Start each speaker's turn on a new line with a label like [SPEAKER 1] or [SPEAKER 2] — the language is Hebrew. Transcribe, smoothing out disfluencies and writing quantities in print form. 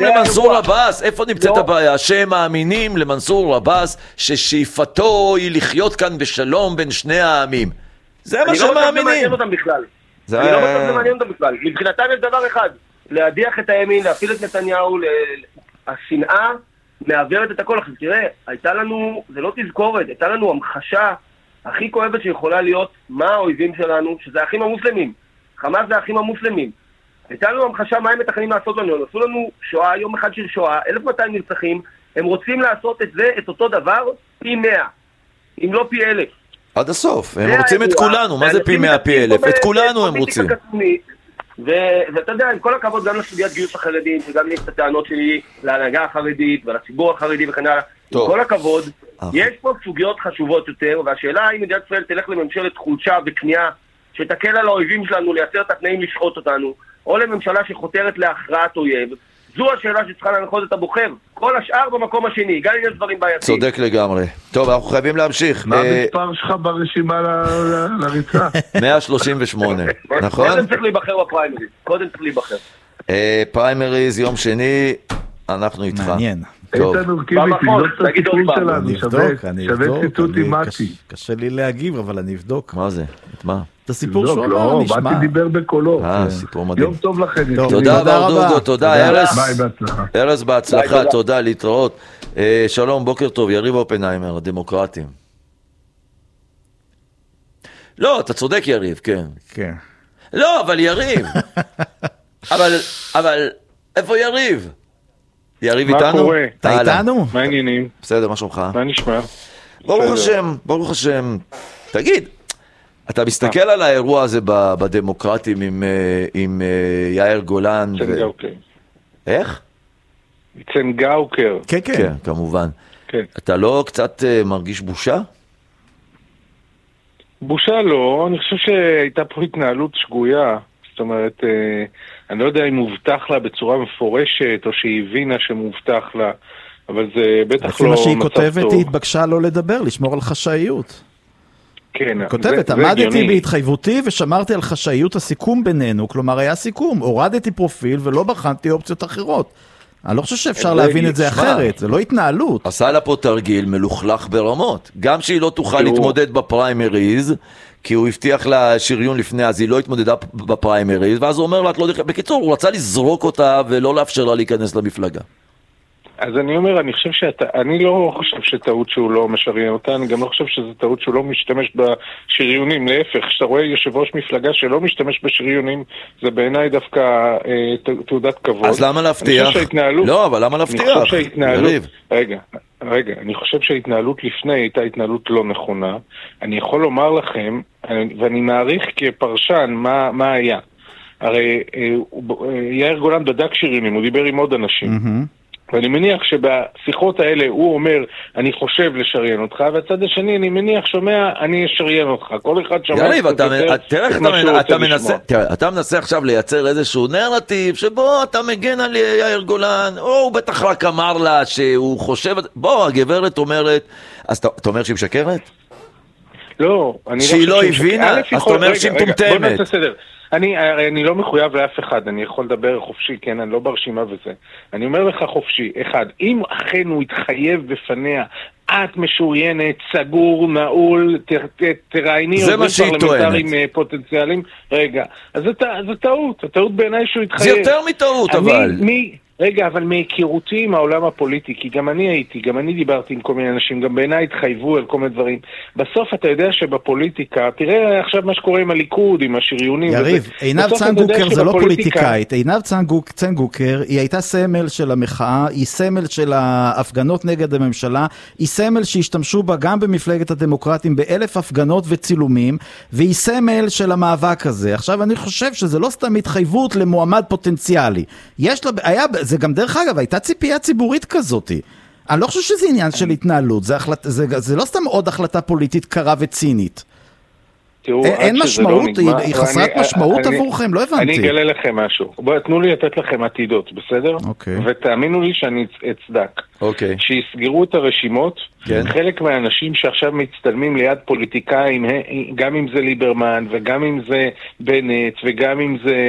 [SPEAKER 1] למנסור עבאס, איפה נמצאת הבעיה? שהם מאמינים למנסור עבאס ששאיפתו היא לחיות כאן בשלום בין שני העמים. זה מה שהם מאמינים.
[SPEAKER 2] אני לא מעניין אותם בכלל. מבחינתם יש דבר אחד, להדיח את הימין, להפיל את נתניהו, השנאה מעברת את הכל. עכשיו תראה, הייתה לנו, זה לא תזכורת, הייתה לנו המחשה הכי כואבת שיכולה להיות מה האויבים שלנו, שזה האחים המוסלמים. חמאס זה האחים המוסלמים. הייתה לנו המחשה מה הם מתכננים לעשות לנו. הם עשו לנו שואה, יום אחד של שואה, 1200 נרצחים. הם רוצים לעשות את זה, את אותו דבר, פי 100. אם לא פי 1000.
[SPEAKER 1] עד הסוף. הם רוצים את כולנו. מה זה פי 100, פי 1000? את כולנו הם רוצים.
[SPEAKER 2] ואתה יודע, עם כל הכבוד גם לסוגיית גיוס החרדים, וגם יש את הטענות שלי להנהגה החרדית ולציבור החרדי וכן הלאה. עם כל הכבוד, יש פה סוגיות חשובות יותר, והשאלה האם מדינת ישראל תלך לממשלת חולשה וכניעה, שתקל על האויבים שלנו לייצר את התנאים לשחוט אותנו, או לממשלה שחותרת להכרעת אויב. זו השאלה שצריכה להנחות את הבוחר. כל השאר במקום השני, גם אם יש דברים בעייתיים.
[SPEAKER 1] צודק לגמרי. טוב, אנחנו חייבים להמשיך.
[SPEAKER 3] מה המספר שלך ברשימה לריצה?
[SPEAKER 1] 138, נכון?
[SPEAKER 2] קודם צריך להיבחר בפריימריז. קודם צריך להיבחר.
[SPEAKER 1] פריימריז, יום שני, אנחנו איתך.
[SPEAKER 4] מעניין.
[SPEAKER 3] איתן אורקיבי, תבדוק את הסיפור שלנו. שווה ציטוט עם מתי.
[SPEAKER 4] קשה לי להגיב, אבל אני אבדוק.
[SPEAKER 1] מה זה? את מה?
[SPEAKER 4] את הסיפור שלו לא נשמע.
[SPEAKER 3] באתי דיבר בקולו.
[SPEAKER 1] סיפור מדהים.
[SPEAKER 3] יום טוב לכם.
[SPEAKER 1] תודה ברדודו, תודה
[SPEAKER 3] ארז
[SPEAKER 1] בהצלחה, תודה, להתראות. שלום, בוקר טוב, יריב אופנהיימר, הדמוקרטים. לא, אתה צודק יריב, כן.
[SPEAKER 4] כן.
[SPEAKER 1] לא, אבל יריב. אבל איפה יריב? יריב איתנו?
[SPEAKER 5] מה קורה?
[SPEAKER 4] אתה איתנו?
[SPEAKER 5] מה העניינים?
[SPEAKER 1] בסדר, מה שלומך?
[SPEAKER 5] מה נשמע?
[SPEAKER 1] ברוך השם. תגיד, אתה מסתכל על האירוע הזה בדמוקרטים עם יאיר גולן?
[SPEAKER 5] צנגאוקר.
[SPEAKER 1] איך?
[SPEAKER 5] צנגאוקר.
[SPEAKER 4] כן,
[SPEAKER 1] כן, כמובן.
[SPEAKER 5] כן.
[SPEAKER 1] אתה לא קצת מרגיש בושה?
[SPEAKER 5] בושה לא, אני חושב שהייתה פה התנהלות שגויה. זאת אומרת, אני לא יודע אם מובטח לה בצורה מפורשת, או שהיא הבינה שמובטח לה, אבל זה בטח לא מצב טוב.
[SPEAKER 4] לפי מה שהיא כותבת, היא התבקשה לא לדבר, לשמור על חשאיות.
[SPEAKER 5] כן.
[SPEAKER 4] כותבת, עמדתי בהתחייבותי ושמרתי על חשאיות הסיכום בינינו, כלומר היה סיכום, הורדתי פרופיל ולא בחנתי אופציות אחרות. אני לא חושב שאפשר להבין את זה אחרת, זה לא התנהלות.
[SPEAKER 1] עשה לה פה תרגיל מלוכלך ברמות, גם שהיא לא תוכל להתמודד בפריימריז, כי הוא הבטיח לה שריון לפני, אז היא לא התמודדה בפריימריז, ואז הוא אומר לה, בקיצור, הוא רצה לזרוק אותה ולא לאפשר לה להיכנס למפלגה.
[SPEAKER 5] אז אני אומר, אני לא חושב שטעות שהוא לא משריין אותה, אני גם לא חושב שזו טעות שהוא לא משתמש בשריונים, להפך, כשאתה רואה יושב ראש מפלגה שלא משתמש בשריונים, זה בעיניי דווקא תעודת כבוד.
[SPEAKER 1] אז למה להבטיח? לא, אבל למה להבטיח?
[SPEAKER 5] אני חושב שההתנהלות, רגע, אני חושב שההתנהלות לפני הייתה התנהלות לא נכונה. אני יכול לומר לכם, ואני מעריך כפרשן מה היה. הרי יאיר גולן בדק שריונים, הוא דיבר עם עוד אנשים. ואני מניח שבשיחות האלה הוא אומר, אני חושב לשריין אותך, והצד השני אני מניח שומע, אני אשריין אותך. כל אחד שומע...
[SPEAKER 1] יריב, אתה מנסה עכשיו לייצר איזשהו נרטיב, שבו אתה מגן על יאיר גולן, או הוא בטח רק אמר לה שהוא חושב... בוא, הגברת אומרת... אז אתה אומר שהיא משקרת?
[SPEAKER 5] לא,
[SPEAKER 1] שהיא לא הבינה? אז אתה אומר שהיא מטומטמת.
[SPEAKER 5] בוא נעשה סדר. אני לא מחויב לאף אחד, אני יכול לדבר חופשי, כן, אני לא ברשימה וזה. אני אומר לך חופשי, אחד, אם אכן הוא יתחייב בפניה, את משוריינת, סגור, נעול, תראייני עובדים פרלמנטריים פוטנציאליים, רגע, אז זה טעות, הטעות בעיניי שהוא יתחייב.
[SPEAKER 1] זה יותר מטעות, אבל...
[SPEAKER 5] רגע, אבל מהיכרותי עם העולם הפוליטי, כי גם אני דיברתי עם כל מיני אנשים, גם בעיניי התחייבו על כל מיני דברים. בסוף אתה יודע שבפוליטיקה, תראה עכשיו מה שקורה עם הליכוד, עם השריונים.
[SPEAKER 4] יריב, עינב צנגוקר זה לא פוליטיקאית. עינב צנגוקר היא הייתה סמל של המחאה, היא סמל של ההפגנות נגד הממשלה, היא סמל שהשתמשו בה גם במפלגת הדמוקרטים ב1000 הפגנות וצילומים, והיא סמל של המאבק הזה. עכשיו אני חושב שזה לא סתם התחייבות למועמד פוטנציאלי. יש לה, זה גם דרך אגב, הייתה ציפייה ציבורית כזאת. אני לא חושב שזה עניין של התנהלות, זה לא סתם עוד החלטה פוליטית קרה וצינית. אין משמעות, היא חסרת משמעות עבורכם, לא הבנתי.
[SPEAKER 5] אני אגלה לכם משהו. בואו, תנו לי לתת לכם עתידות, בסדר? ותאמינו לי שאני אצדק. שיסגרו את הרשימות, חלק מהאנשים שעכשיו מצטלמים ליד פוליטיקאים, גם אם זה ליברמן, וגם אם זה בנט, וגם אם זה